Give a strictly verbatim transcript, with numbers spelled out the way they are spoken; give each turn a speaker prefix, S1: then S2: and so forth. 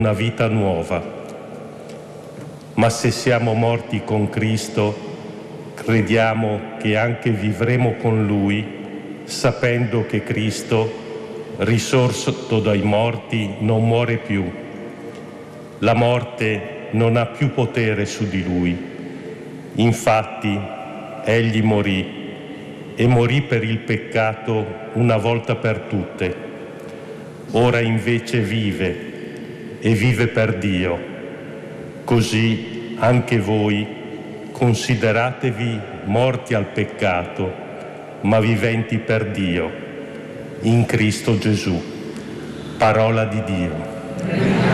S1: una vita nuova. Ma se siamo morti con Cristo, crediamo che anche vivremo con Lui, sapendo che Cristo, risorto dai morti, non muore più. La morte non ha più potere su di Lui. Infatti, Egli morì e morì per il peccato una volta per tutte. Ora invece vive e vive per Dio. Così anche voi consideratevi morti al peccato, ma viventi per Dio, in Cristo Gesù. Parola di Dio.